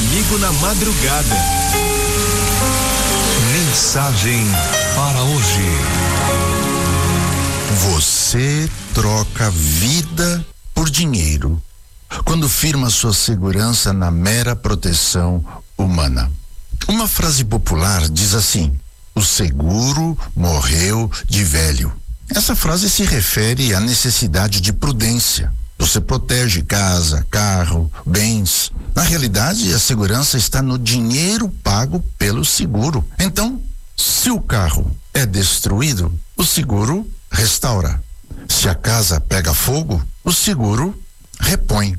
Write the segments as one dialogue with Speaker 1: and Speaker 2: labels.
Speaker 1: amigo na madrugada. Mensagem para hoje.
Speaker 2: Você troca vida por dinheiro quando firma sua segurança na mera proteção humana. Uma frase popular diz assim: o seguro morreu de velho. Essa frase se refere à necessidade de prudência. Você protege casa, carro, bens. Na realidade, a segurança está no dinheiro pago pelo seguro. Então, se o carro é destruído, o seguro restaura. Se a casa pega fogo, o seguro repõe.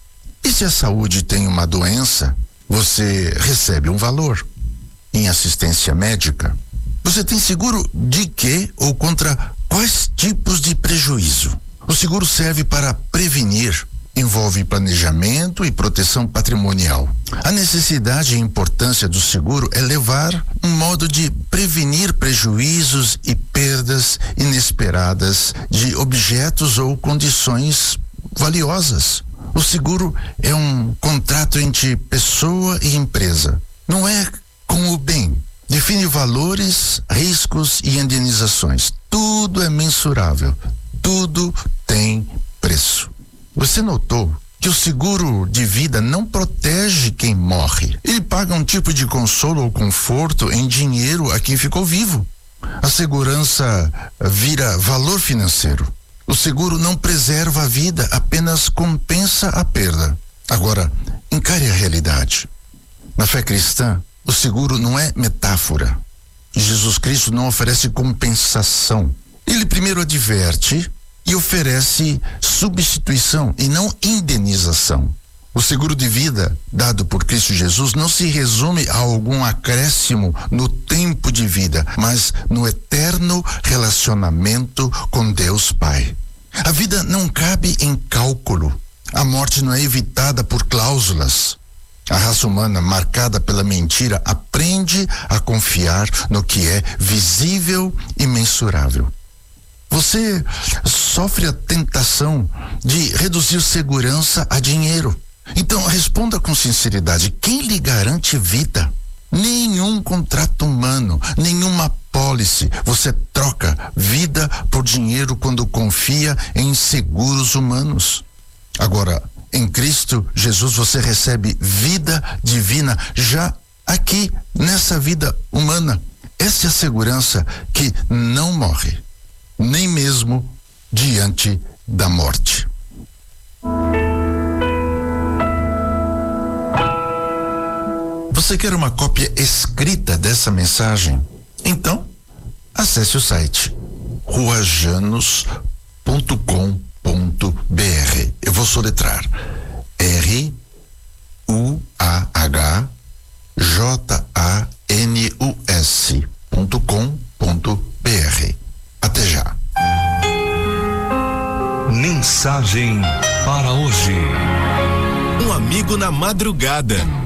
Speaker 2: E se a saúde tem uma doença, você recebe um valor. Em assistência médica, você tem seguro de quê ou contra quais tipos de prejuízo? O seguro serve para prevenir, envolve planejamento e proteção patrimonial. A necessidade e importância do seguro é levar um modo de prevenir prejuízos e perdas inesperadas de objetos ou condições valiosas. O seguro é um contrato entre pessoa e empresa. Não é com o bem. Define valores, riscos e indenizações. Tudo é mensurável. Tudo tem preço. Você notou que o seguro de vida não protege quem morre. Ele paga um tipo de consolo ou conforto em dinheiro a quem ficou vivo. A segurança vira valor financeiro. O seguro não preserva a vida, apenas compensa a perda. Agora, encare a realidade. Na fé cristã, o seguro não é metáfora. Jesus Cristo não oferece compensação. Ele primeiro adverte e oferece substituição e não indenização. O seguro de vida dado por Cristo Jesus não se resume a algum acréscimo no tempo de vida, mas no eterno relacionamento com Deus Pai. A vida não cabe em cálculo. A morte não é evitada por cláusulas. A raça humana, marcada pela mentira, aprende a confiar no que é visível e mensurável. Você sofre a tentação de reduzir segurança a dinheiro. Então, responda com sinceridade: quem lhe garante vida? Nenhum contrato humano, nenhuma pólice. Você troca vida por dinheiro quando confia em seguros humanos. Agora, em Cristo Jesus você recebe vida divina já aqui, nessa vida humana. Essa é a segurança que não morre, nem mesmo diante da morte. Você quer uma cópia escrita dessa mensagem? Então, acesse o site ruajanos.com.br. Eu vou soletrar: ruajanus.com.br. Até já.
Speaker 1: Mensagem para hoje. Um amigo na madrugada.